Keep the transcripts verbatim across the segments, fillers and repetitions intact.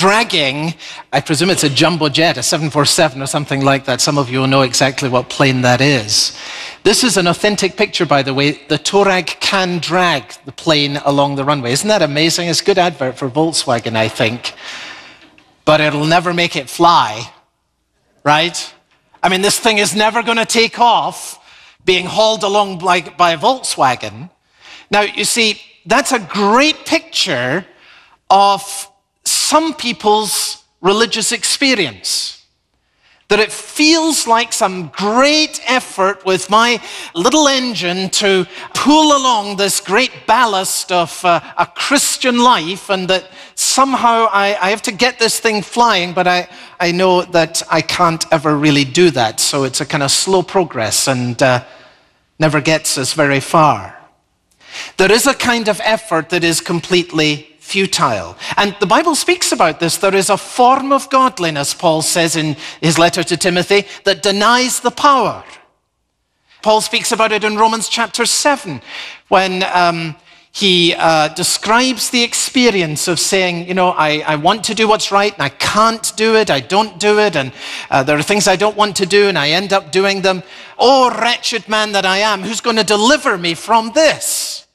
dragging, I presume it's a jumbo jet, a seven forty-seven or something like that. Some of you will know exactly what plane that is. This is an authentic picture, by the way. The Touareg can drag the plane along the runway. Isn't that amazing? It's a good advert for Volkswagen, I think. But it'll never make it fly, right? I mean, this thing is never going to take off being hauled along like by a Volkswagen. Now, you see, that's a great picture of some people's religious experience. That it feels like some great effort with my little engine to pull along this great ballast of uh, a Christian life, and that somehow I, I have to get this thing flying, but I, I know that I can't ever really do that. So it's a kind of slow progress and uh, never gets us very far. There is a kind of effort that is completely futile. And the Bible speaks about this. There is a form of godliness, Paul says in his letter to Timothy, that denies the power. Paul speaks about it in Romans chapter seven, when um, he uh, describes the experience of saying, you know, I, I want to do what's right, and I can't do it, I don't do it, and uh, there are things I don't want to do, and I end up doing them. Oh, wretched man that I am, who's going to deliver me from this?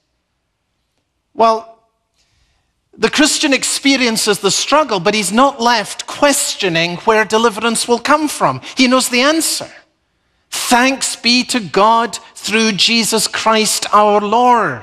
Well, the Christian experiences the struggle, but he's not left questioning where deliverance will come from. He knows the answer. Thanks be to God through Jesus Christ our Lord.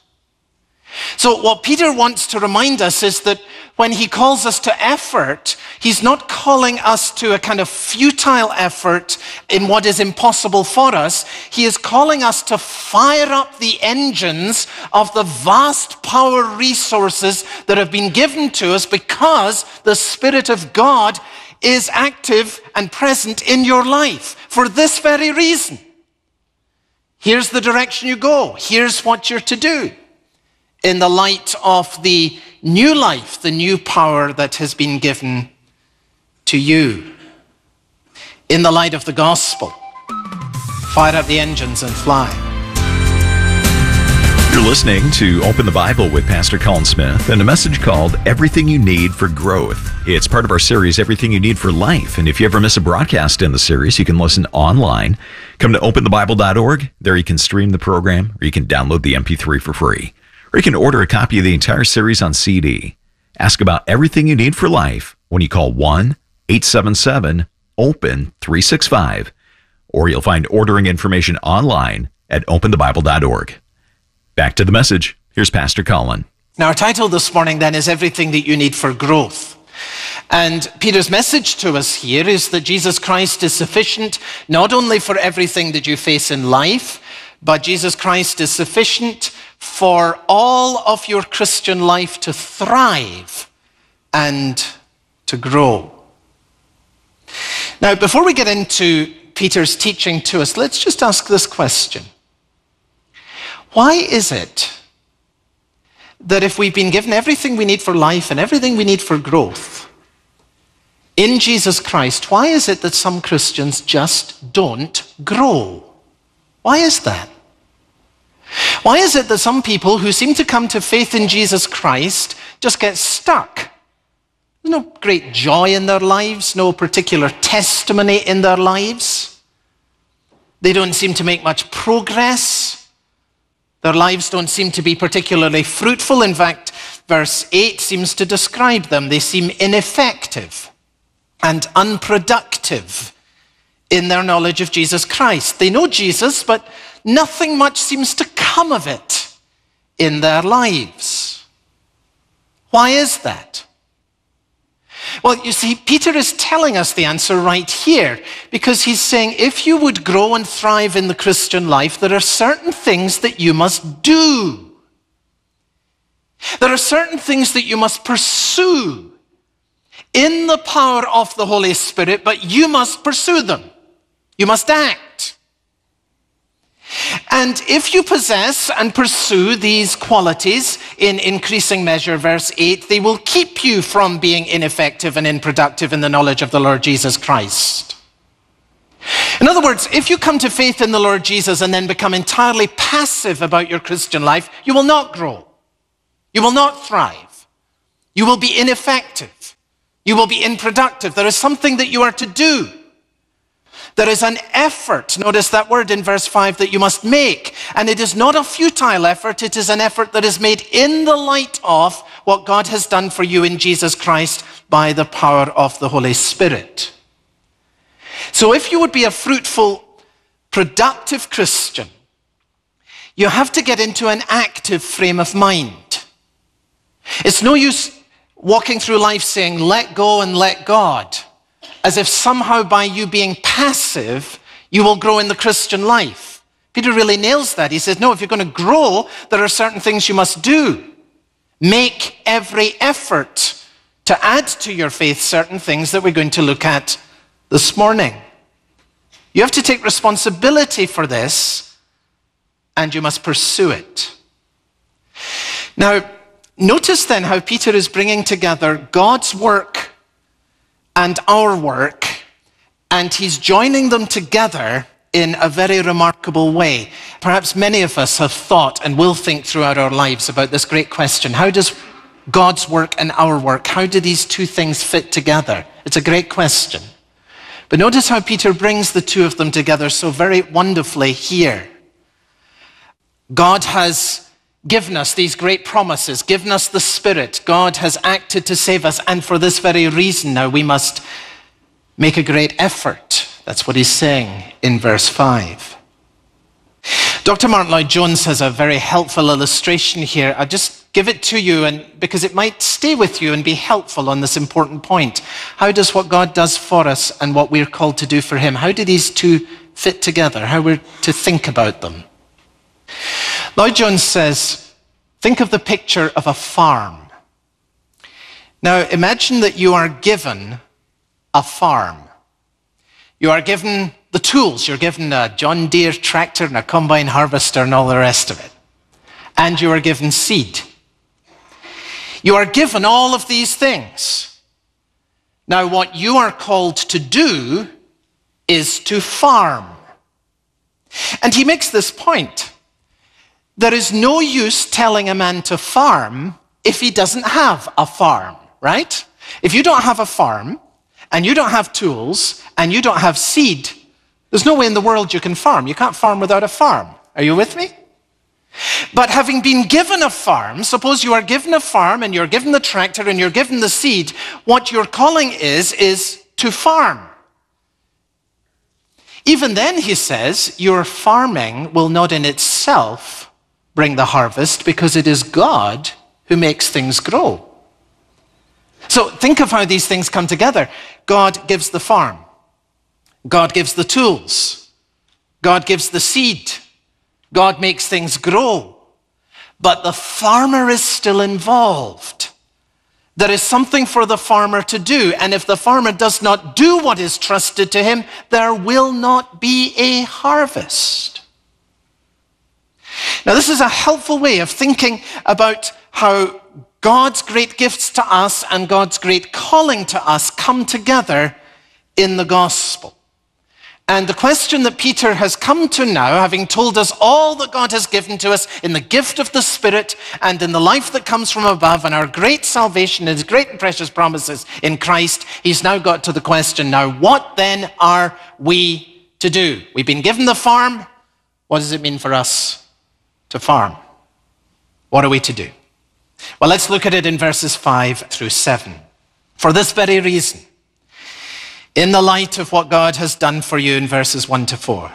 So what Peter wants to remind us is that when he calls us to effort, he's not calling us to a kind of futile effort in what is impossible for us. He is calling us to fire up the engines of the vast power resources that have been given to us because the Spirit of God is active and present in your life for this very reason. Here's the direction you go. Here's what you're to do in the light of the new life, the new power that has been given to you. In the light of the gospel, fire up the engines and fly. You're listening to Open the Bible with Pastor Colin Smith and a message called Everything You Need for Growth. It's part of our series, Everything You Need for Life. And if you ever miss a broadcast in the series, you can listen online. Come to open the bible dot org. There you can stream the program, or you can download the M P three for free. Or you can order a copy of the entire series on C D. Ask about everything you need for life when you call one eight seven seven open three six five, or you'll find ordering information online at open the bible dot org. Back to the message. Here's Pastor Colin. Now, our title this morning then is Everything That You Need for Growth. And Peter's message to us here is that Jesus Christ is sufficient not only for everything that you face in life, but Jesus Christ is sufficient for all of your Christian life to thrive and to grow. Now, before we get into Peter's teaching to us, let's just ask this question. Why is it that if we've been given everything we need for life and everything we need for growth in Jesus Christ, why is it that some Christians just don't grow? Why is that? Why is it that some people who seem to come to faith in Jesus Christ just get stuck? There's no great joy in their lives, no particular testimony in their lives. They don't seem to make much progress. Their lives don't seem to be particularly fruitful. In fact, verse eight seems to describe them. They seem ineffective and unproductive in their knowledge of Jesus Christ. They know Jesus, but nothing much seems to come of it in their lives. Why is that? Well, you see, Peter is telling us the answer right here, because he's saying if you would grow and thrive in the Christian life, there are certain things that you must do. There are certain things that you must pursue in the power of the Holy Spirit, but you must pursue them. You must act. And if you possess and pursue these qualities in increasing measure, verse eight, they will keep you from being ineffective and unproductive in the knowledge of the Lord Jesus Christ. In other words, if you come to faith in the Lord Jesus and then become entirely passive about your Christian life, you will not grow. You will not thrive. You will be ineffective. You will be unproductive. There is something that you are to do. There is an effort, notice that word in verse five, that you must make. And it is not a futile effort, it is an effort that is made in the light of what God has done for you in Jesus Christ by the power of the Holy Spirit. So if you would be a fruitful, productive Christian, you have to get into an active frame of mind. It's no use walking through life saying, let go and let God, as if somehow by you being passive, you will grow in the Christian life. Peter really nails that. He says, no, if you're going to grow, there are certain things you must do. Make every effort to add to your faith certain things that we're going to look at this morning. You have to take responsibility for this, and you must pursue it. Now, notice then how Peter is bringing together God's work and our work, and he's joining them together in a very remarkable way. Perhaps many of us have thought and will think throughout our lives about this great question. How does God's work and our work, how do these two things fit together? It's a great question. But notice how Peter brings the two of them together so very wonderfully here. God has given us these great promises, given us the Spirit. God has acted to save us, and for this very reason now we must make a great effort. That's what he's saying in verse five. Doctor Martin Lloyd-Jones has a very helpful illustration here. I'll just give it to you and because it might stay with you and be helpful on this important point. How does what God does for us and what we're called to do for him, how do these two fit together? How we're to think about them? Lloyd-Jones says, think of the picture of a farm. Now imagine that you are given a farm. You are given the tools. You're given a John Deere tractor and a combine harvester and all the rest of it. And you are given seed. You are given all of these things. Now what you are called to do is to farm. And he makes this point. There is no use telling a man to farm if he doesn't have a farm, right? If you don't have a farm, and you don't have tools, and you don't have seed, there's no way in the world you can farm. You can't farm without a farm. Are you with me? But having been given a farm, suppose you are given a farm, and you're given the tractor, and you're given the seed, what your calling is, is to farm. Even then, he says, your farming will not in itself bring the harvest, because it is God who makes things grow. So think of how these things come together. God gives the farm. God gives the tools. God gives the seed. God makes things grow. But the farmer is still involved. There is something for the farmer to do, and if the farmer does not do what is trusted to him, there will not be a harvest. Now, this is a helpful way of thinking about how God's great gifts to us and God's great calling to us come together in the gospel. And the question that Peter has come to now, having told us all that God has given to us in the gift of the Spirit and in the life that comes from above and our great salvation and his great and precious promises in Christ, he's now got to the question, now what then are we to do? We've been given the farm. What does it mean for us to farm? What are we to do? Well, let's look at it in verses five through seven. For this very reason, in the light of what God has done for you in verses one to four,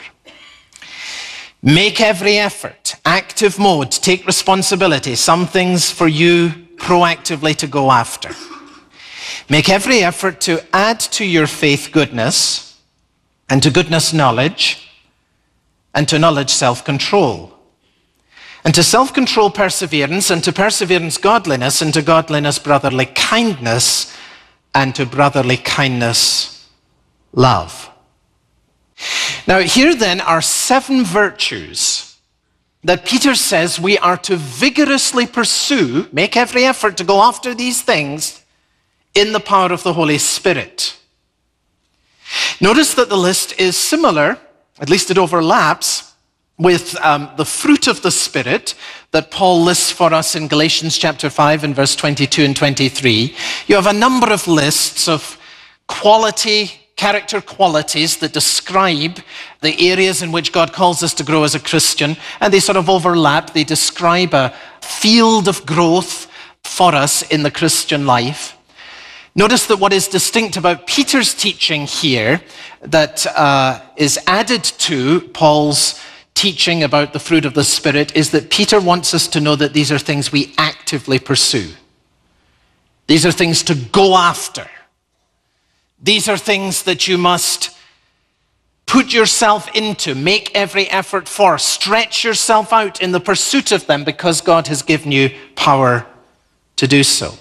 make every effort, active mode, take responsibility, some things for you proactively to go after. Make every effort to add to your faith goodness, and to goodness knowledge, and to knowledge self-control. And to self-control perseverance, and to perseverance godliness, and to godliness brotherly kindness, and to brotherly kindness love. Now here then are seven virtues that Peter says we are to vigorously pursue, make every effort to go after these things in the power of the Holy Spirit. Notice that the list is similar, at least it overlaps, with um, the fruit of the Spirit that Paul lists for us in Galatians chapter five and verse twenty-two and twenty-three, you have a number of lists of quality, character qualities that describe the areas in which God calls us to grow as a Christian, and they sort of overlap. They describe a field of growth for us in the Christian life. Notice that what is distinct about Peter's teaching here that uh, is added to Paul's teaching about the fruit of the Spirit is that Peter wants us to know that these are things we actively pursue. These are things to go after. These are things that you must put yourself into, make every effort for, stretch yourself out in the pursuit of them because God has given you power to do so.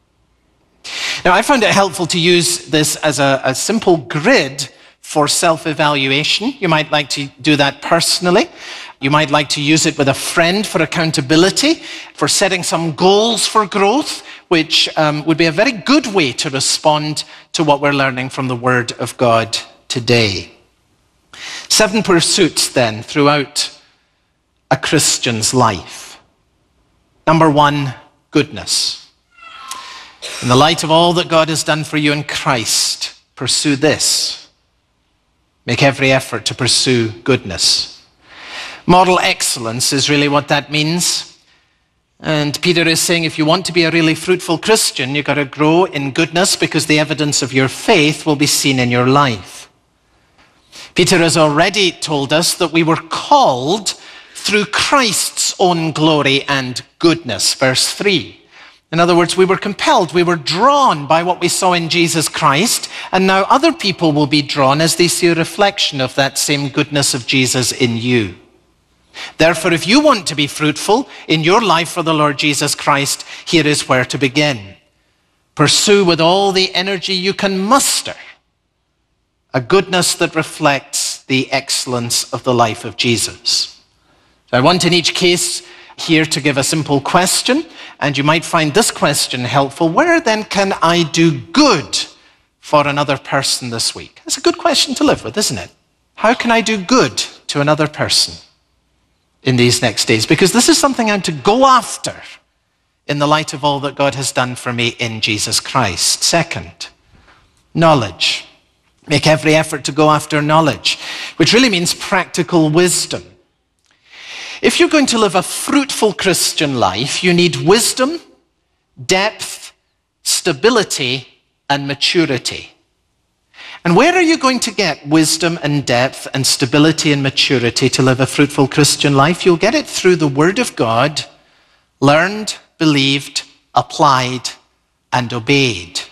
Now, I found it helpful to use this as a, a simple grid for self-evaluation. You might like to do that personally. You might like to use it with a friend for accountability, for setting some goals for growth, which um, would be a very good way to respond to what we're learning from the Word of God today. Seven pursuits, then, throughout a Christian's life. Number one, goodness. In the light of all that God has done for you in Christ, pursue this. Make every effort to pursue goodness. Moral excellence is really what that means. And Peter is saying if you want to be a really fruitful Christian, you've got to grow in goodness because the evidence of your faith will be seen in your life. Peter has already told us that we were called through Christ's own glory and goodness. Verse three. In other words, we were compelled, we were drawn by what we saw in Jesus Christ, and now other people will be drawn as they see a reflection of that same goodness of Jesus in you. Therefore, if you want to be fruitful in your life for the Lord Jesus Christ, here is where to begin. Pursue with all the energy you can muster a goodness that reflects the excellence of the life of Jesus. So I want in each case here to give a simple question, and you might find this question helpful. Where then can I do good for another person this week? That's a good question to live with, isn't it? How can I do good to another person in these next days? Because this is something I'm to go after in the light of all that God has done for me in Jesus Christ. Second, knowledge. Make every effort to go after knowledge, which really means practical wisdom. If you're going to live a fruitful Christian life, you need wisdom, depth, stability, and maturity. And where are you going to get wisdom and depth and stability and maturity to live a fruitful Christian life? You'll get it through the Word of God, learned, believed, applied, and obeyed.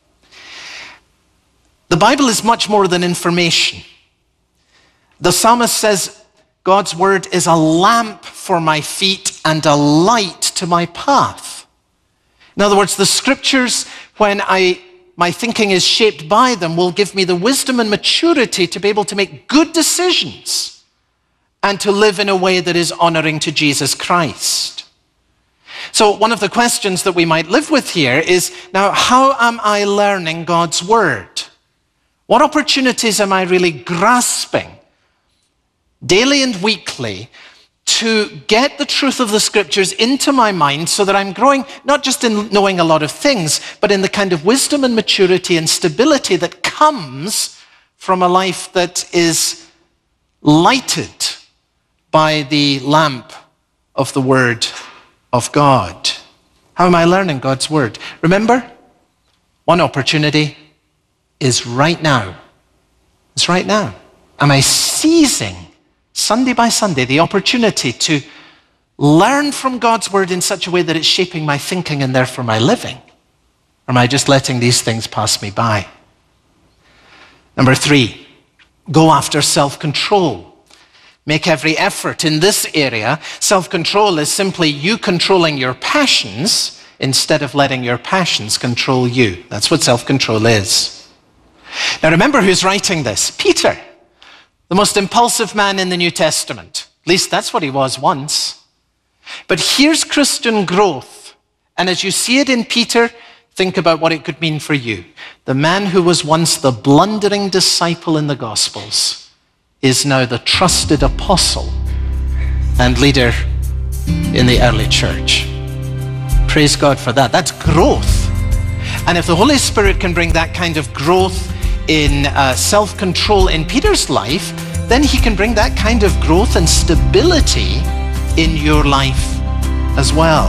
The Bible is much more than information. The psalmist says, God's word is a lamp for my feet and a light to my path. In other words, the scriptures, when I, my thinking is shaped by them, will give me the wisdom and maturity to be able to make good decisions and to live in a way that is honoring to Jesus Christ. So one of the questions that we might live with here is, now, how am I learning God's word? What opportunities am I really grasping daily and weekly to get the truth of the scriptures into my mind so that I'm growing not just in knowing a lot of things, but in the kind of wisdom and maturity and stability that comes from a life that is lighted by the lamp of the Word of God. How am I learning God's Word? Remember, one opportunity is right now. It's right now. Am I seizing Sunday by Sunday the opportunity to learn from God's word in such a way that it's shaping my thinking and therefore my living? Or am I just letting these things pass me by? Number three, go after self-control. Make every effort in this area. Self-control is simply you controlling your passions instead of letting your passions control you. That's what self-control is. Now remember who's writing this. Peter. The most impulsive man in the New Testament. At least that's what he was once. But here's Christian growth. And as you see it in Peter, think about what it could mean for you. The man who was once the blundering disciple in the Gospels is now the trusted apostle and leader in the early church. Praise God for that. That's growth. And if the Holy Spirit can bring that kind of growth in uh, self-control in Peter's life, then he can bring that kind of growth and stability in your life as well.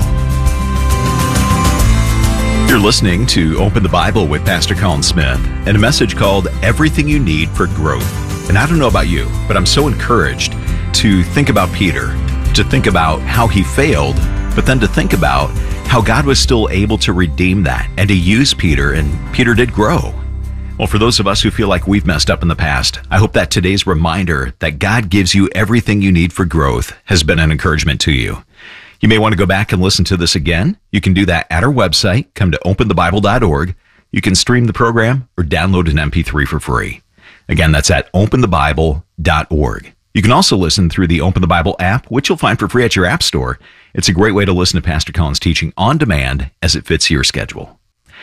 You're listening to Open the Bible with Pastor Colin Smith and a message called Everything You Need for Growth. And I don't know about you, but I'm so encouraged to think about Peter, to think about how he failed, but then to think about how God was still able to redeem that and to use Peter, and Peter did grow. Well, for those of us who feel like we've messed up in the past, I hope that today's reminder that God gives you everything you need for growth has been an encouragement to you. You may want to go back and listen to this again. You can do that at our website. Come to open the bible dot org. You can stream the program or download an M P three for free. Again, that's at open the bible dot org. You can also listen through the Open the Bible app, which you'll find for free at your app store. It's a great way to listen to Pastor Colin's teaching on demand as it fits your schedule.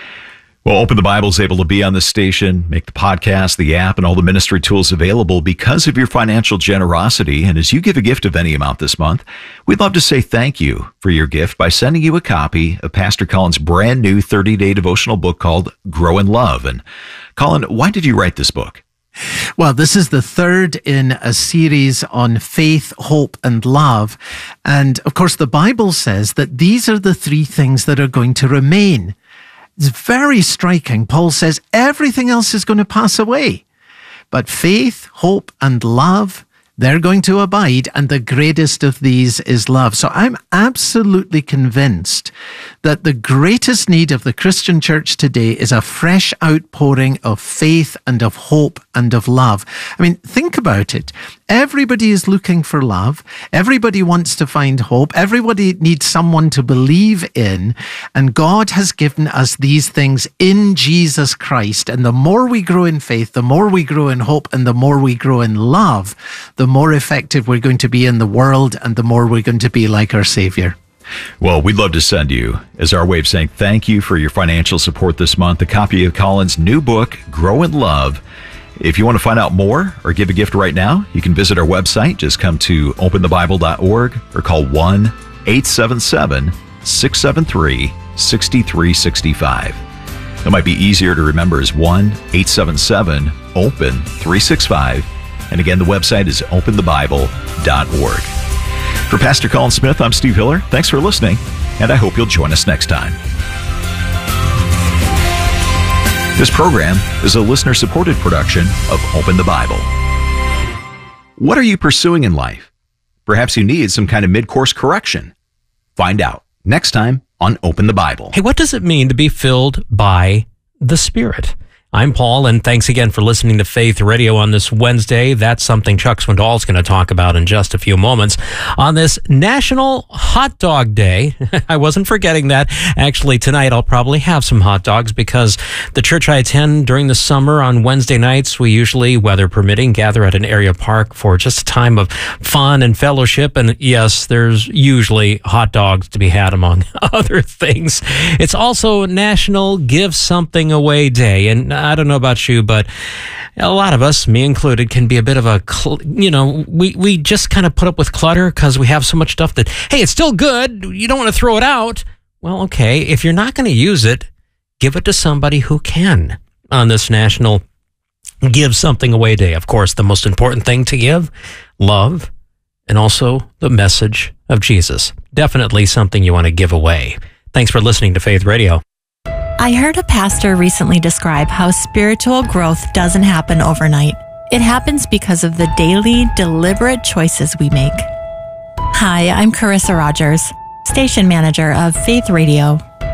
Well, Open the Bible is able to be on this station, make the podcast, the app, and all the ministry tools available because of your financial generosity. And as you give a gift of any amount this month, we'd love to say thank you for your gift by sending you a copy of Pastor Colin's brand new thirty-day devotional book called Grow in Love. And Colin, why did you write this book? Well, this is the third in a series on faith, hope, and love. And of course, the Bible says that these are the three things that are going to remain. It's very striking. Paul says everything else is going to pass away, but faith, hope, and love, they're going to abide, and the greatest of these is love. So I'm absolutely convinced that the greatest need of the Christian church today is a fresh outpouring of faith and of hope and of love. I mean, think about it. Everybody is looking for love. Everybody wants to find hope. Everybody needs someone to believe in. And God has given us these things in Jesus Christ. And the more we grow in faith, the more we grow in hope, and the more we grow in love, the more effective we're going to be in the world, and the more we're going to be like our Savior. Well, we'd love to send you, as our way of saying thank you for your financial support this month, a copy of Colin's new book, Grow in Love. If you want to find out more or give a gift right now, you can visit our website. Just come to open the bible dot org or call one eight seven seven, six seven three, six three six five. It might be easier to remember as one eight seven seven, open three six five. And again, the website is open the bible dot org. For Pastor Colin Smith, I'm Steve Hiller. Thanks for listening, and I hope you'll join us next time. This program is a listener-supported production of Open the Bible. What are you pursuing in life? Perhaps you need some kind of mid-course correction. Find out next time on Open the Bible. Hey, what does it mean to be filled by the Spirit? I'm Paul, and thanks again for listening to Faith Radio on this Wednesday. That's something Chuck Swindoll is going to talk about in just a few moments. On this National Hot Dog Day, I wasn't forgetting that. Actually, tonight I'll probably have some hot dogs because the church I attend during the summer on Wednesday nights, we usually, weather permitting, gather at an area park for just a time of fun and fellowship. And yes, there's usually hot dogs to be had among other things. It's also National Give Something Away Day, and I don't know about you, but a lot of us, me included, can be a bit of a, you know, we, we just kind of put up with clutter because we have so much stuff that, hey, it's still good. You don't want to throw it out. Well, okay, if you're not going to use it, give it to somebody who can on this National Give Something Away Day. Of course, the most important thing to give, love, and also the message of Jesus. Definitely something you want to give away. Thanks for listening to Faith Radio. I heard a pastor recently describe how spiritual growth doesn't happen overnight. It happens because of the daily, deliberate choices we make. Hi, I'm Carissa Rogers, station manager of Faith Radio.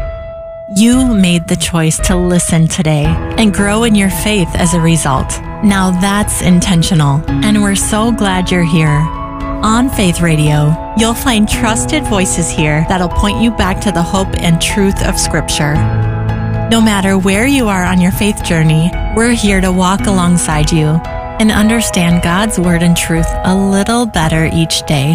You made the choice to listen today and grow in your faith as a result. Now that's intentional, and we're so glad you're here. On Faith Radio, you'll find trusted voices here that'll point you back to the hope and truth of Scripture. No matter where you are on your faith journey, we're here to walk alongside you and understand God's word and truth a little better each day.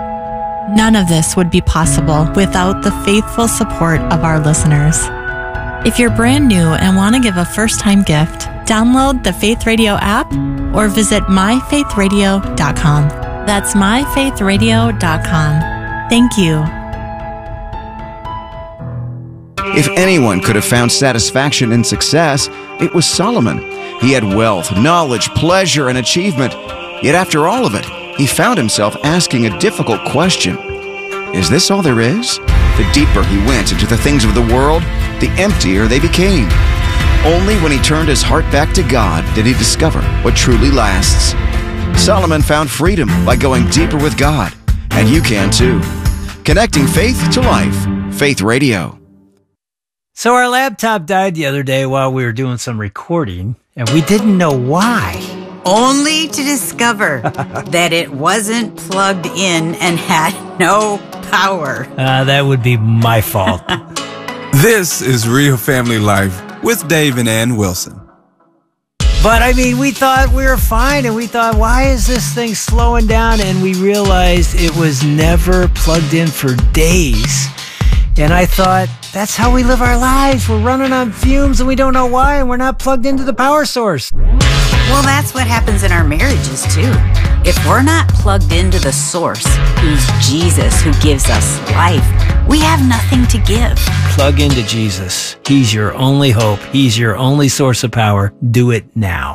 None of this would be possible without the faithful support of our listeners. If you're brand new and want to give a first-time gift, download the Faith Radio app or visit my faith radio dot com. That's my faith radio dot com. Thank you. If anyone could have found satisfaction in success, it was Solomon. He had wealth, knowledge, pleasure, and achievement. Yet after all of it, he found himself asking a difficult question. Is this all there is? The deeper he went into the things of the world, the emptier they became. Only when he turned his heart back to God did he discover what truly lasts. Solomon found freedom by going deeper with God, and you can too. Connecting faith to life. Faith Radio. So our laptop died the other day while we were doing some recording, and we didn't know why. Only to discover that it wasn't plugged in and had no power. Uh, that would be my fault. This is Real Family Life with Dave and Ann Wilson. But I mean, we thought we were fine, and we thought, why is this thing slowing down? And we realized it was never plugged in for days. And I thought, that's how we live our lives. We're running on fumes and we don't know why, and we're not plugged into the power source. Well, that's what happens in our marriages, too. If we're not plugged into the source, who's Jesus, who gives us life, we have nothing to give. Plug into Jesus. He's your only hope. He's your only source of power. Do it now.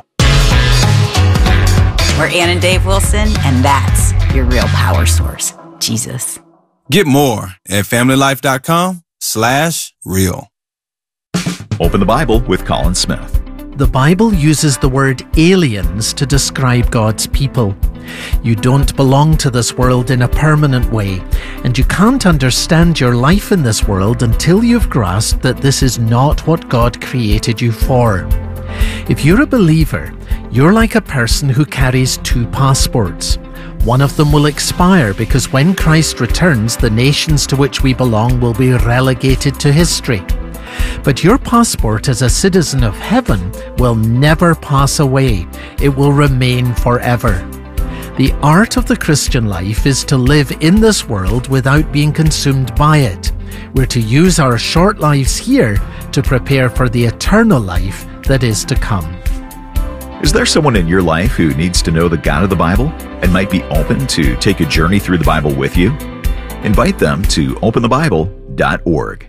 We're Ann and Dave Wilson, and that's your real power source, Jesus. Get more at familylife.com slash real. Open the Bible with Colin Smith. The Bible uses the word aliens to describe God's people. You don't belong to this world in a permanent way, and you can't understand your life in this world until you've grasped that this is not what God created you for. If you're a believer, you're like a person who carries two passports. One of them will expire because when Christ returns, the nations to which we belong will be relegated to history. But your passport as a citizen of heaven will never pass away. It will remain forever. The art of the Christian life is to live in this world without being consumed by it. We're to use our short lives here to prepare for the eternal life that is to come. Is there someone in your life who needs to know the God of the Bible and might be open to take a journey through the Bible with you? Invite them to open the bible dot org.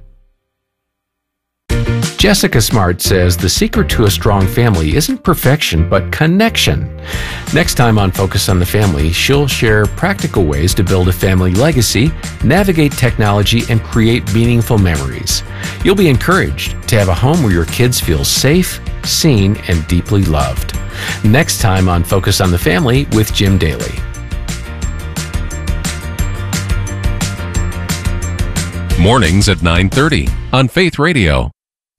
Jessica Smart says the secret to a strong family isn't perfection, but connection. Next time on Focus on the Family, she'll share practical ways to build a family legacy, navigate technology, and create meaningful memories. You'll be encouraged to have a home where your kids feel safe, seen, and deeply loved. Next time on Focus on the Family with Jim Daly. Mornings at nine thirty on Faith Radio.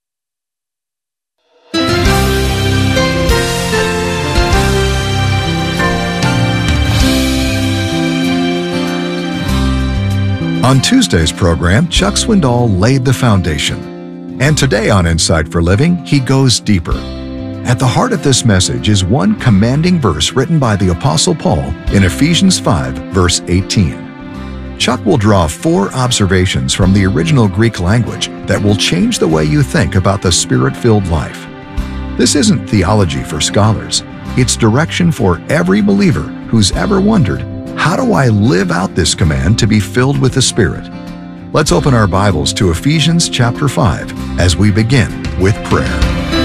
On Tuesday's program, Chuck Swindoll laid the foundation. And today on Insight for Living, he goes deeper. At the heart of this message is one commanding verse written by the Apostle Paul in Ephesians five, verse eighteen. Chuck will draw four observations from the original Greek language that will change the way you think about the Spirit-filled life. This isn't theology for scholars. It's direction for every believer who's ever wondered, how do I live out this command to be filled with the Spirit? Let's open our Bibles to Ephesians chapter five as we begin with prayer.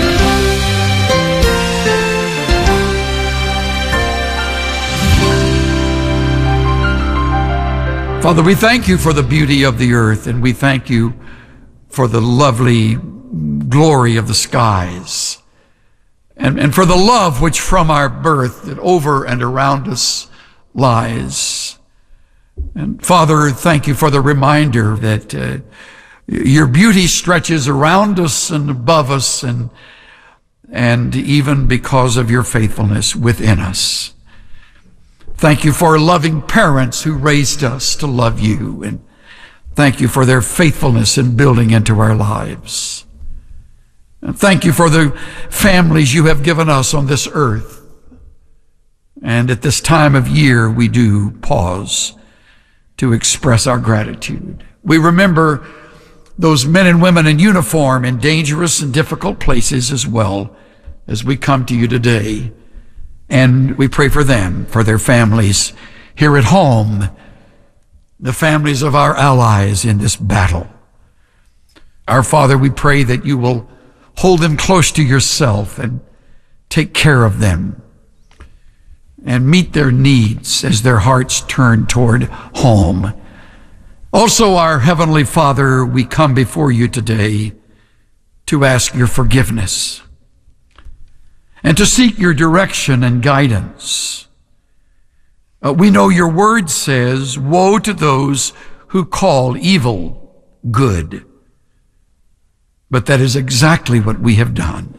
Father, we thank you for the beauty of the earth, and we thank you for the lovely glory of the skies, and, and for the love which from our birth that over and around us lies. And Father, thank you for the reminder that uh, your beauty stretches around us and above us, and and even because of your faithfulness within us. Thank you for loving parents who raised us to love you, and thank you for their faithfulness in building into our lives. And thank you for the families you have given us on this earth. And at this time of year, we do pause to express our gratitude. We remember those men and women in uniform in dangerous and difficult places as well as we come to you today. And we pray for them, for their families, here at home, the families of our allies in this battle. Our Father, we pray that you will hold them close to yourself and take care of them and meet their needs as their hearts turn toward home. Also, our Heavenly Father, we come before you today to ask your forgiveness and to seek your direction and guidance. Uh, we know your word says, woe to those who call evil good. But that is exactly what we have done.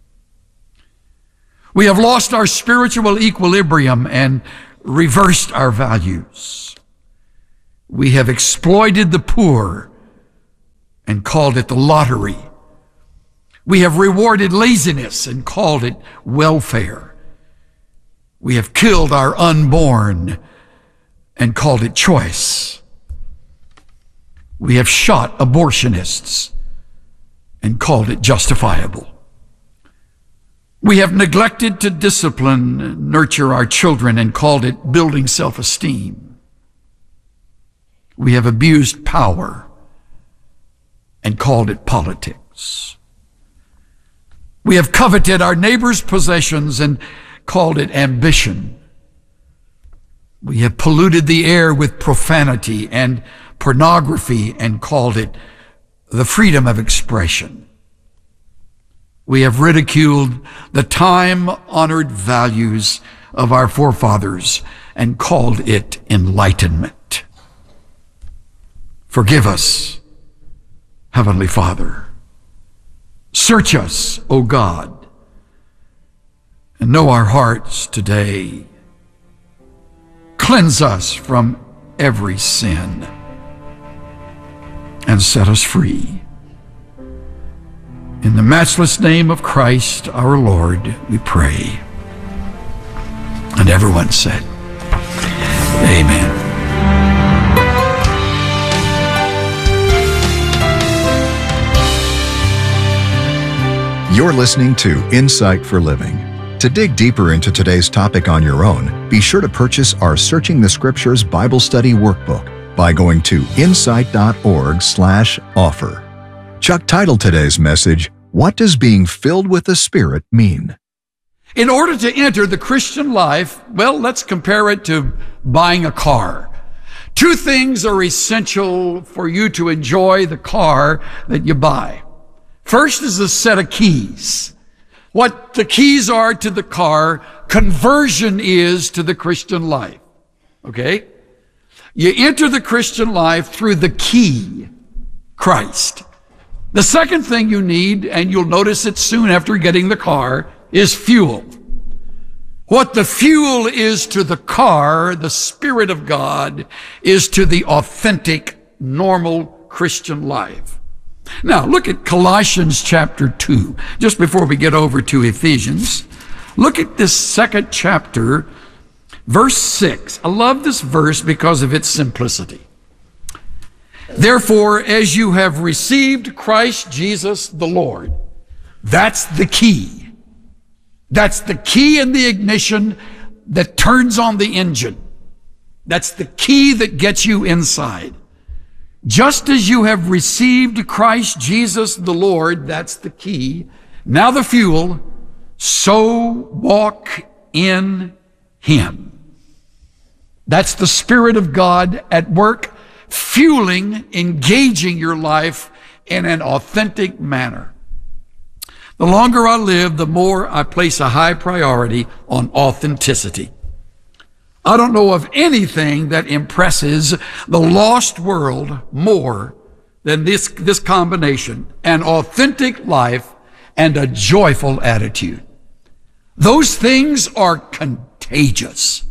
We have lost our spiritual equilibrium and reversed our values. We have exploited the poor and called it the lottery. We have rewarded laziness and called it welfare. We have killed our unborn and called it choice. We have shot abortionists and called it justifiable. We have neglected to discipline, nurture our children, and called it building self-esteem. We have abused power and called it politics. We have coveted our neighbor's possessions and called it ambition. We have polluted the air with profanity and pornography and called it the freedom of expression. We have ridiculed the time-honored values of our forefathers and called it enlightenment. Forgive us, Heavenly Father. Search us, O God, and know our hearts today. Cleanse us from every sin and set us free. In the matchless name of Christ our Lord, we pray. And everyone said, Amen. You're listening to Insight for Living. To dig deeper into today's topic on your own, be sure to purchase our Searching the Scriptures Bible Study Workbook by going to insight.org slash offer. Chuck titled today's message, What Does Being Filled with the Spirit Mean? In order to enter the Christian life, well, let's compare it to buying a car. Two things are essential for you to enjoy the car that you buy. First is a set of keys. What the keys are to the car, conversion is to the Christian life. Okay? You enter the Christian life through the key, Christ. The second thing you need, and you'll notice it soon after getting the car, is fuel. What the fuel is to the car, the Spirit of God, is to the authentic, normal Christian life. Now, look at Colossians chapter two. Just before we get over to Ephesians, look at this second chapter, verse six. I love this verse because of its simplicity. Therefore, as you have received Christ Jesus the Lord, that's the key. That's the key in the ignition that turns on the engine. That's the key that gets you inside. Just as you have received Christ Jesus the Lord, that's the key. Now the fuel, so walk in Him. That's the Spirit of God at work, fueling, engaging your life in an authentic manner. The longer I live, the more I place a high priority on authenticity. I don't know of anything that impresses the lost world more than this, this combination, an authentic life and a joyful attitude. Those things are contagious.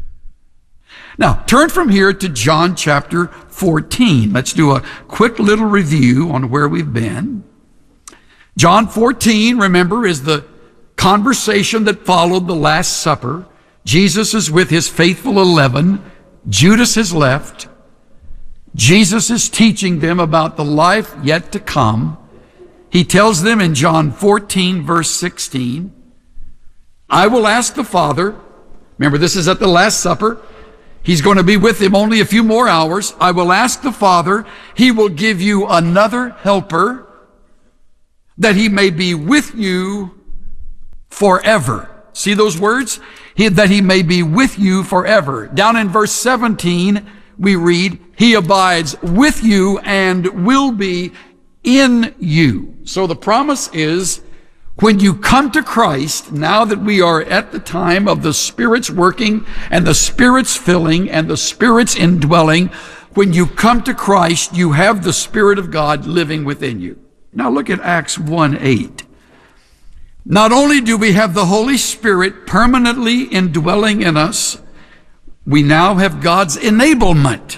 Now, turn from here to John chapter fourteen. Let's do a quick little review on where we've been. John fourteen, remember, is the conversation that followed the Last Supper. Jesus is with his faithful eleven. Judas has left. Jesus is teaching them about the life yet to come. He tells them in John fourteen, verse sixteen, I will ask the Father, remember this is at the Last Supper, He's going to be with him only a few more hours. I will ask the Father. He will give you another helper that he may be with you forever. See those words? He, that he may be with you forever. Down in verse seventeen, we read, he abides with you and will be in you. So the promise is, when you come to Christ, now that we are at the time of the Spirit's working and the Spirit's filling and the Spirit's indwelling, when you come to Christ, you have the Spirit of God living within you. Now look at Acts one eight. Not only do we have the Holy Spirit permanently indwelling in us, we now have God's enablement.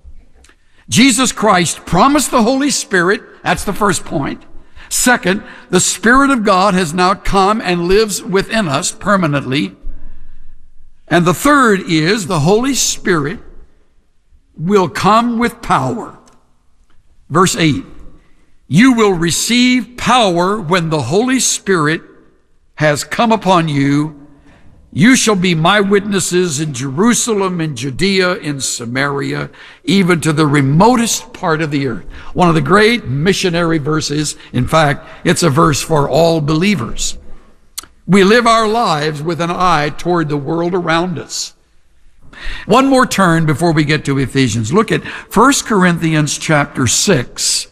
Jesus Christ promised the Holy Spirit. That's the first point. Second, the Spirit of God has now come and lives within us permanently. And the third is the Holy Spirit will come with power. Verse eight, you will receive power when the Holy Spirit has come upon you. You shall be my witnesses in Jerusalem, in Judea, in Samaria, even to the remotest part of the earth. One of the great missionary verses. In fact, it's a verse for all believers. We live our lives with an eye toward the world around us. One more turn before we get to Ephesians. Look at First Corinthians chapter six.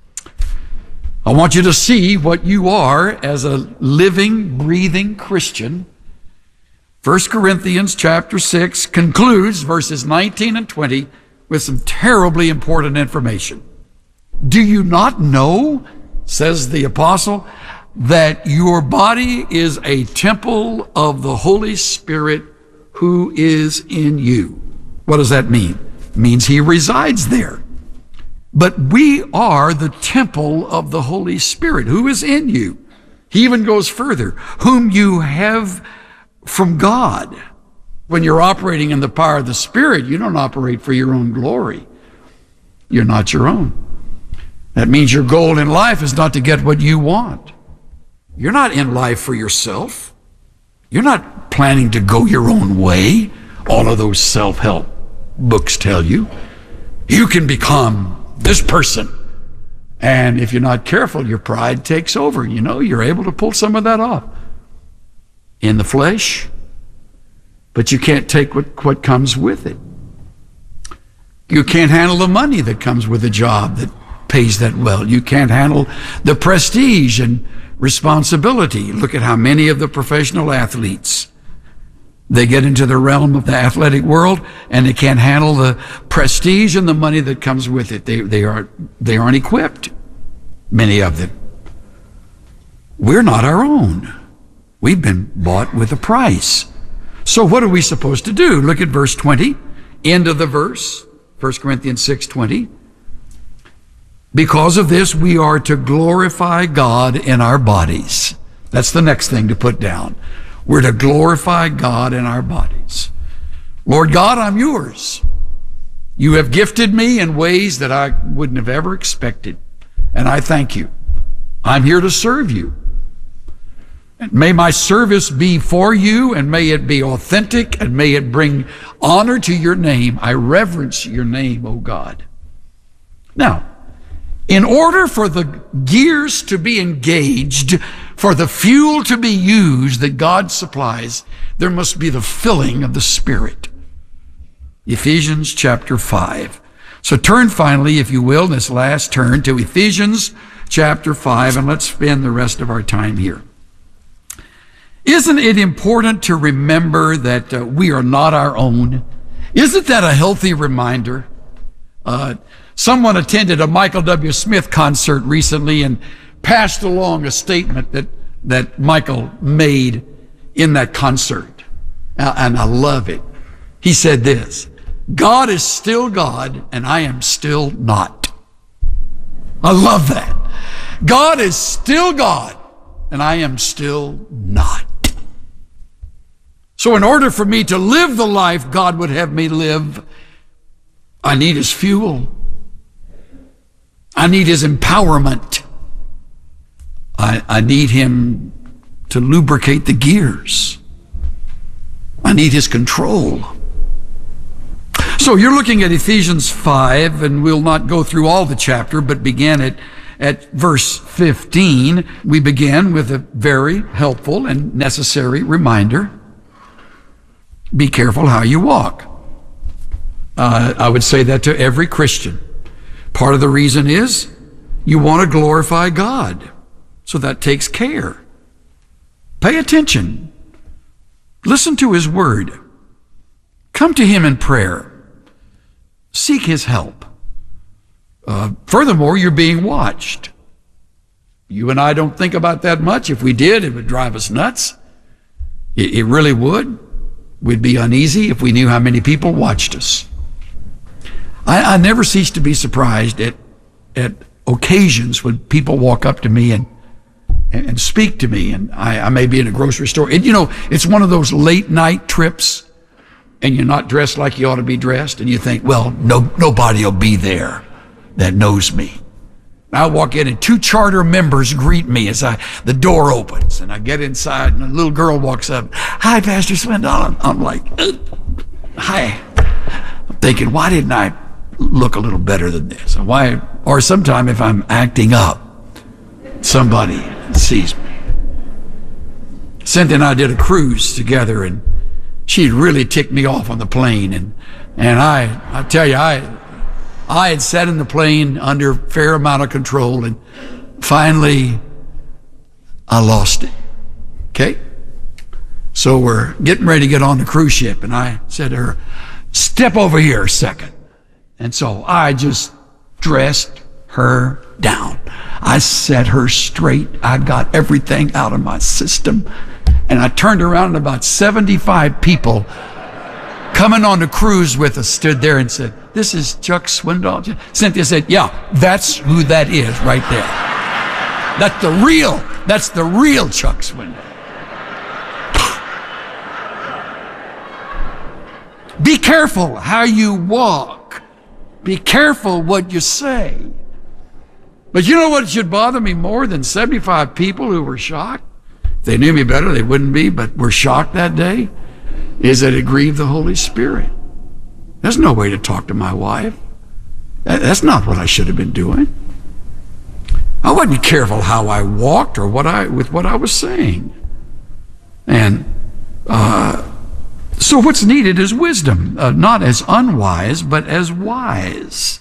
I want you to see what you are as a living, breathing Christian. First Corinthians chapter six concludes verses nineteen and twenty with some terribly important information. Do you not know, says the apostle, that your body is a temple of the Holy Spirit who is in you? What does that mean? It means he resides there. But we are the temple of the Holy Spirit who is in you. He even goes further, whom you have from God. When you're operating in the power of the Spirit, you don't operate for your own glory. You're not your own. That means your goal in life is not to get what you want. You're not in life for yourself. You're not planning to go your own way. All of those self-help books tell you. You can become this person. And if you're not careful, your pride takes over. You know, you're able to pull some of that off in the flesh, but you can't take what, what comes with it. You can't handle the money that comes with a job that pays that well. You can't handle the prestige and responsibility. Look at how many of the professional athletes, they get into the realm of the athletic world and they can't handle the prestige and the money that comes with it. They, they, are, they aren't equipped, many of them. We're not our own. We've been bought with a price. So what are we supposed to do? Look at verse twenty, end of the verse, First Corinthians six twenty. Because of this, we are to glorify God in our bodies. That's the next thing to put down. We're to glorify God in our bodies. Lord God, I'm yours. You have gifted me in ways that I wouldn't have ever expected, and I thank you. I'm here to serve you. And may my service be for you, and may it be authentic, and may it bring honor to your name. I reverence your name, O God. Now, in order for the gears to be engaged, for the fuel to be used that God supplies, there must be the filling of the Spirit. Ephesians chapter five. So turn finally, if you will, this last turn to Ephesians chapter five, and let's spend the rest of our time here. Isn't it important to remember that uh, we are not our own? Isn't that a healthy reminder? Uh, someone attended a Michael W. Smith concert recently and passed along a statement that, that Michael made in that concert. Uh, and I love it. He said this: God is still God and I am still not. I love that. God is still God and I am still not. So in order for me to live the life God would have me live, I need his fuel. I need his empowerment. I, I need him to lubricate the gears. I need his control. So you're looking at Ephesians five, and we'll not go through all the chapter, but begin at, at verse fifteen. We begin with a very helpful and necessary reminder. Be careful how you walk. Uh, I would say that to every Christian. Part of the reason is you want to glorify God. So that takes care. Pay attention. Listen to His Word. Come to Him in prayer. Seek His help. Uh, furthermore, you're being watched. You and I don't think about that much. If we did, it would drive us nuts. It, it really would. We'd be uneasy if we knew how many people watched us. I, I never cease to be surprised at, at occasions when people walk up to me and, and, and speak to me, and I, I may be in a grocery store. And, you know, it's one of those late night trips, and you're not dressed like you ought to be dressed, and you think, well, no, nobody will be there that knows me. I walk in, and two charter members greet me as I the door opens, and I get inside, and a little girl walks up. Hi, Pastor Swindoll. I'm like, hi. I'm thinking, why didn't I look a little better than this? Why? Or sometime if I'm acting up, somebody sees me. Cynthia and I did a cruise together, and she really ticked me off on the plane, and and I I tell you, I I had sat in the plane under a fair amount of control, and finally I lost it. Okay? So we're getting ready to get on the cruise ship, and I said to her, step over here a second. And so I just dressed her down. I set her straight. I got everything out of my system. And I turned around, and about seventy-five people coming on the cruise with us stood there and said, this is Chuck Swindoll. Cynthia said, yeah, that's who that is right there. That's the real, that's the real Chuck Swindoll. Be careful how you walk. Be careful what you say. But you know what should bother me more than seventy-five people who were shocked? If they knew me better, they wouldn't be, but were shocked that day, is that it grieved the Holy Spirit. There's no way to talk to my wife. That's not what I should have been doing. I wasn't careful how I walked or what I with what I was saying. And uh, so what's needed is wisdom, uh, not as unwise, but as wise.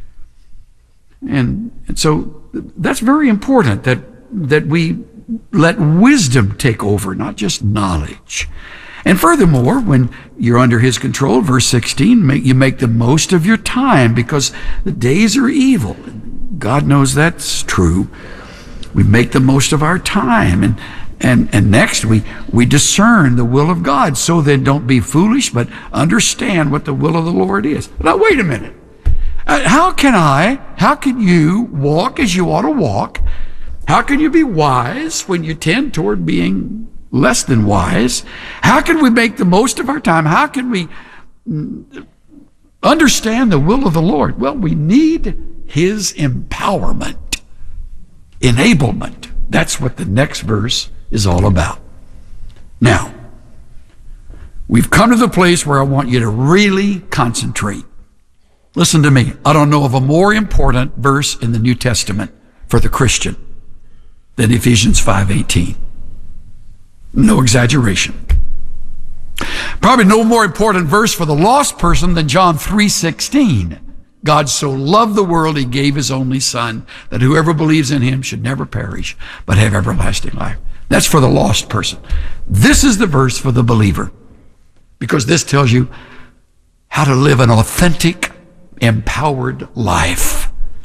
And, and so that's very important that that we let wisdom take over, not just knowledge. And furthermore, when you're under His control, verse sixteen, make, you make the most of your time because the days are evil. God knows that's true. We make the most of our time. And and and next, we, we discern the will of God. So then don't be foolish, but understand what the will of the Lord is. Now, wait a minute. Uh, how can I, how can you walk as you ought to walk? How can you be wise when you tend toward being less than wise? How can we make the most of our time? How can we understand the will of the Lord? Well, we need His empowerment, enablement. That's what the next verse is all about. Now, we've come to the place where I want you to really concentrate. Listen to me. I don't know of a more important verse in the New Testament for the Christian than Ephesians five eighteen. No exaggeration. Probably no more important verse for the lost person than John three sixteen. God so loved the world, He gave His only Son, that whoever believes in Him should never perish, but have everlasting life. That's for the lost person. This is the verse for the believer, because this tells you how to live an authentic, empowered life.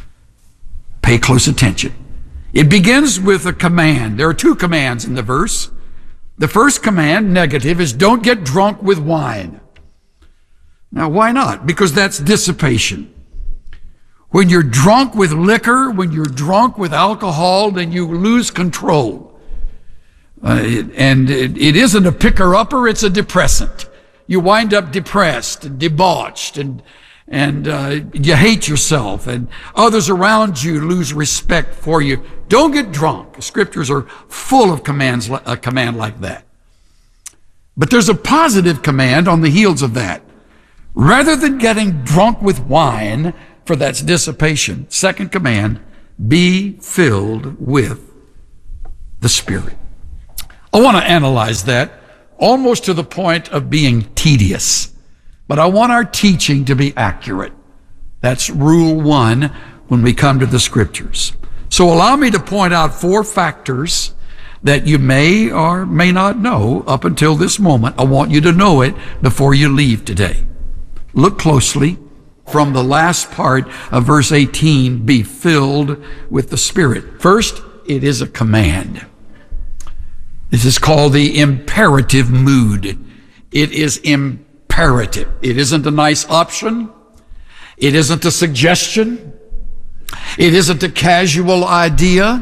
Pay close attention. It begins with a command. There are two commands in the verse. The first command, negative, is don't get drunk with wine. Now, why not? Because that's dissipation. When you're drunk with liquor, when you're drunk with alcohol, then you lose control. Uh, it, and it, it isn't a picker-upper, it's a depressant. You wind up depressed and debauched, and and uh, you hate yourself, and others around you lose respect for you. Don't get drunk. The scriptures are full of commands, a command like that. But there's a positive command on the heels of that. Rather than getting drunk with wine, for that's dissipation, second command, be filled with the Spirit. I want to analyze that almost to the point of being tedious, but I want our teaching to be accurate. That's rule one when we come to the Scriptures. So allow me to point out four factors that you may or may not know up until this moment. I want you to know it before you leave today. Look closely from the last part of verse eighteen, be filled with the Spirit. First, it is a command. This is called the imperative mood. It is imperative. It isn't a nice option. It isn't a suggestion. It isn't a casual idea.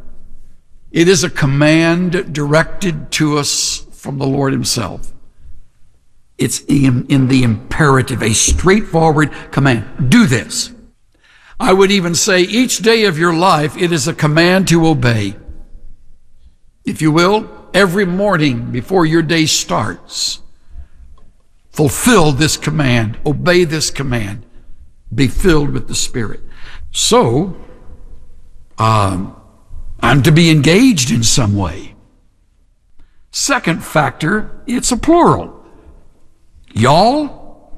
It is a command directed to us from the Lord Himself. It's in, in the imperative, a straightforward command. Do this. I would even say each day of your life, it is a command to obey. If you will, every morning before your day starts, fulfill this command, obey this command, be filled with the Spirit. So, um, I'm to be engaged in some way. Second factor, it's a plural. Y'all,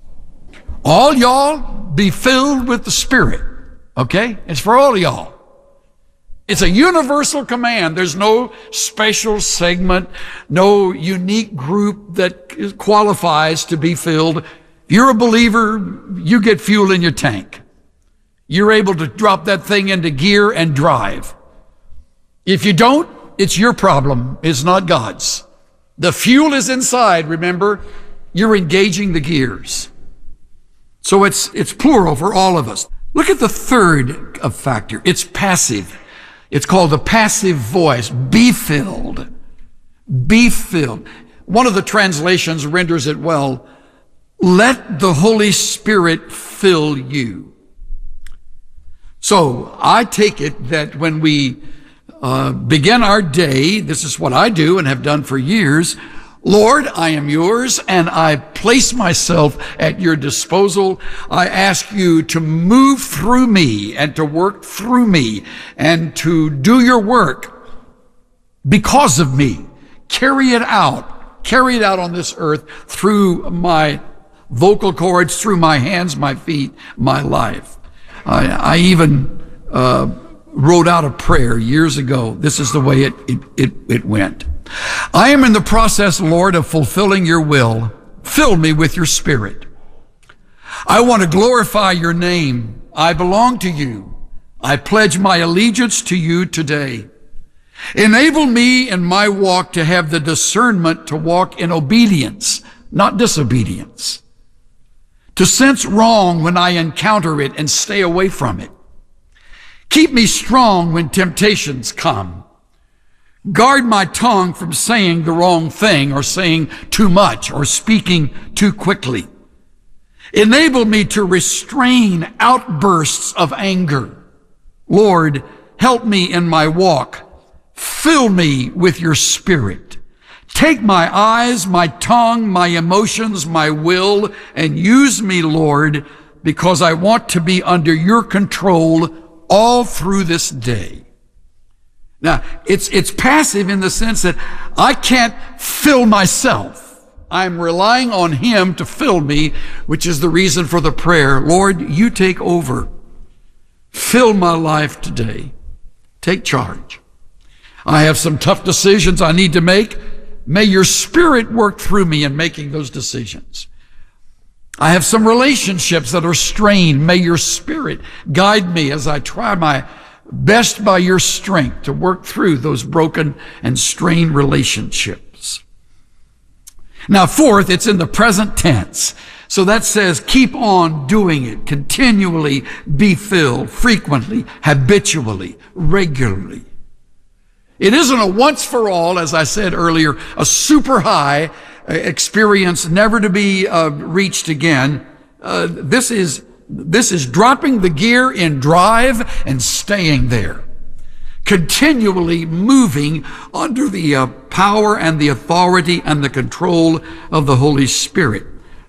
all y'all be filled with the Spirit. Okay? It's for all of y'all. It's a universal command. There's no special segment, no unique group that qualifies to be filled. If you're a believer, you get fuel in your tank. You're able to drop that thing into gear and drive. If you don't, it's your problem. It's not God's. The fuel is inside, remember? You're engaging the gears. So it's, it's plural for all of us. Look at the third of factor. It's passive. It's called the passive voice. Be filled. Be filled. One of the translations renders it well. Let the Holy Spirit fill you. So I take it that when we uh, begin our day, this is what I do and have done for years. Lord, I am yours, and I place myself at your disposal. I ask you to move through me and to work through me and to do your work because of me. Carry it out. Carry it out on this earth through my vocal cords, through my hands, my feet, my life. I, I even uh, wrote out a prayer years ago. This is the way it, it, it, it went. I am in the process, Lord, of fulfilling your will. Fill me with your Spirit. I want to glorify your name. I belong to you. I pledge my allegiance to you today. Enable me in my walk to have the discernment to walk in obedience, not disobedience. To sense wrong when I encounter it and stay away from it. Keep me strong when temptations come. Guard my tongue from saying the wrong thing or saying too much or speaking too quickly. Enable me to restrain outbursts of anger. Lord, help me in my walk. Fill me with your Spirit. Take my eyes, my tongue, my emotions, my will, and use me, Lord, because I want to be under your control all through this day. Now, it's, it's passive in the sense that I can't fill myself. I'm relying on Him to fill me, which is the reason for the prayer. Lord, you take over. Fill my life today. Take charge. I have some tough decisions I need to make. May your Spirit work through me in making those decisions. I have some relationships that are strained. May your Spirit guide me as I try my best by your strength to work through those broken and strained relationships. Now, fourth, it's in the present tense. So that says keep on doing it, continually be filled, frequently, habitually, regularly. It isn't a once for all, as I said earlier, a super high experience never to be uh, reached again. Uh, this is This is dropping the gear in drive and staying there. Continually moving under the uh, power and the authority and the control of the Holy Spirit.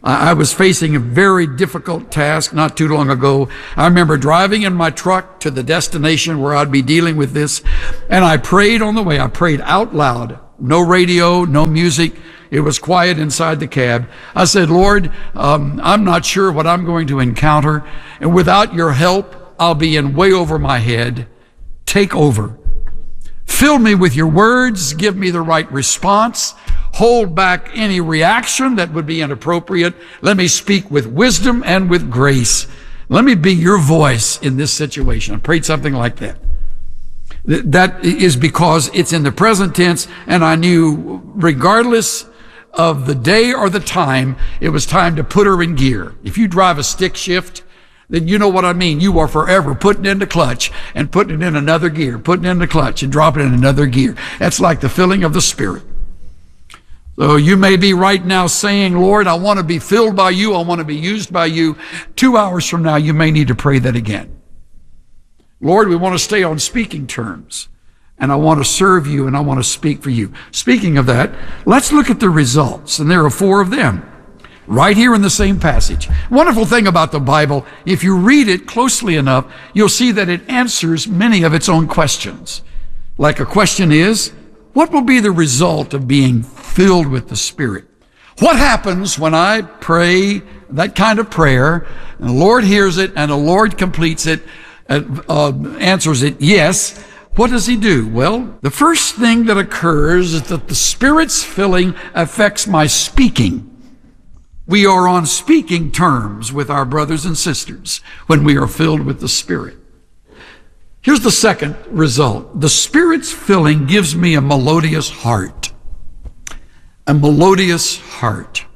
I was facing a very difficult task not too long ago. I remember driving in my truck to the destination where I'd be dealing with this, and I prayed on the way. I prayed out loud. No radio, no music. It was quiet inside the cab. I said, Lord, um, I'm not sure what I'm going to encounter, and without your help, I'll be in way over my head. Take over. Fill me with your words. Give me the right response. Hold back any reaction that would be inappropriate. Let me speak with wisdom and with grace. Let me be your voice in this situation. I prayed something like that. That is because it's in the present tense, and I knew regardless of the day or the time, it was time to put her in gear. If you drive a stick shift, then you know what I mean. You are forever putting in the clutch and putting it in another gear, putting in the clutch and dropping it in another gear. That's like the filling of the Spirit. So you may be right now saying, Lord, I want to be filled by you. I want to be used by you. Two hours from now, you may need to pray that again. Lord, we want to stay on speaking terms, and I want to serve you, and I want to speak for you. Speaking of that, let's look at the results, and there are four of them right here in the same passage. Wonderful thing about the Bible, if you read it closely enough, you'll see that it answers many of its own questions. Like a question is, what will be the result of being filled with the Spirit? What happens when I pray that kind of prayer, and the Lord hears it, and the Lord completes it, uh, uh, answers it, yes. What does he do? Well, the first thing that occurs is that the Spirit's filling affects my speaking. We are on speaking terms with our brothers and sisters when we are filled with the Spirit. Here's the second result. The Spirit's filling gives me a melodious heart. A melodious heart.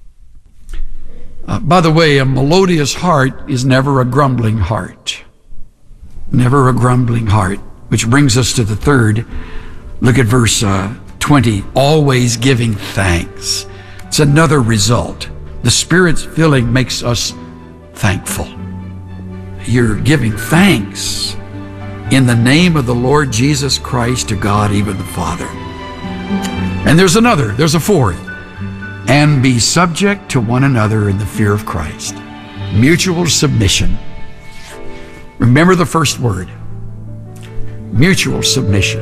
Uh, by the way, a melodious heart is never a grumbling heart. Never a grumbling heart. Which brings us to the third. Look at verse uh, twenty. Always giving thanks. It's another result. The Spirit's filling makes us thankful. You're giving thanks in the name of the Lord Jesus Christ to God, even the Father. And there's another, there's a fourth. And be subject to one another in the fear of Christ. Mutual submission. Remember the first word. Mutual submission.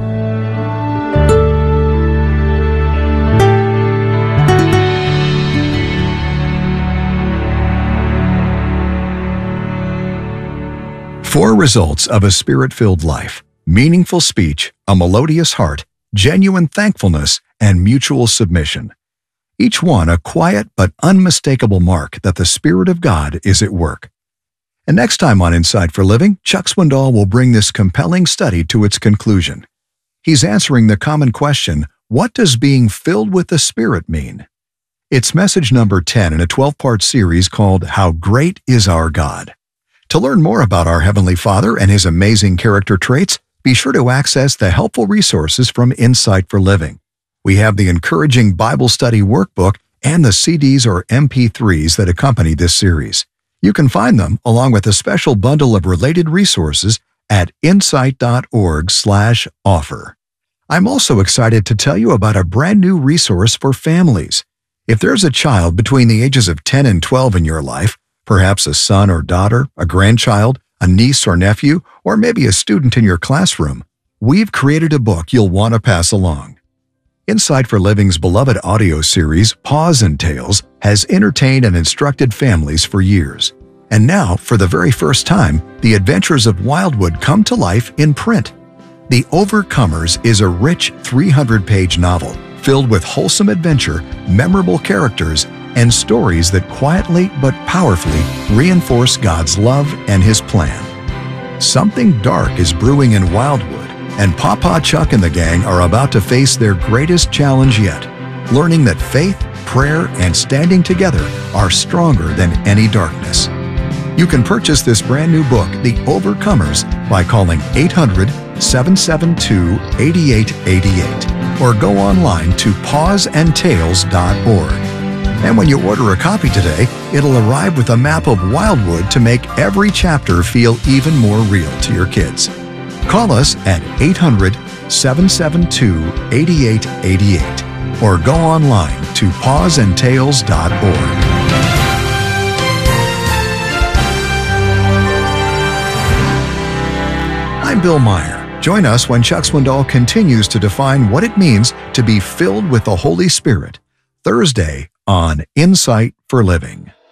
Four results of a Spirit-filled life: meaningful speech, a melodious heart, genuine thankfulness, and mutual submission. Each one a quiet but unmistakable mark that the Spirit of God is at work. And next time on Insight for Living, Chuck Swindoll will bring this compelling study to its conclusion. He's answering the common question, what does being filled with the Spirit mean? It's message number ten in a twelve-part series called How Great Is Our God. To learn more about our Heavenly Father and His amazing character traits, be sure to access the helpful resources from Insight for Living. We have the encouraging Bible study workbook and the C Ds or M P threes that accompany this series. You can find them, along with a special bundle of related resources, at insight.org slash offer. I'm also excited to tell you about a brand new resource for families. If there's a child between the ages of ten and twelve in your life, perhaps a son or daughter, a grandchild, a niece or nephew, or maybe a student in your classroom, we've created a book you'll want to pass along. Insight for Living's beloved audio series, Paws and Tales, has entertained and instructed families for years. And now, for the very first time, the adventures of Wildwood come to life in print. The Overcomers is a rich three hundred page novel filled with wholesome adventure, memorable characters, and stories that quietly but powerfully reinforce God's love and His plan. Something dark is brewing in Wildwood, and Papa Chuck and the gang are about to face their greatest challenge yet, learning that faith, prayer, and standing together are stronger than any darkness. You can purchase this brand new book, The Overcomers, by calling eight hundred, seven seven two, eight eight eight eight or go online to paws and tales dot org. And when you order a copy today, it'll arrive with a map of Wildwood to make every chapter feel even more real to your kids. Call us at eight hundred, seven seven two, eight eight eight eight or go online to paws and tales dot org. I'm Bill Meyer. Join us when Chuck Swindoll continues to define what it means to be filled with the Holy Spirit. Thursday on Insight for Living.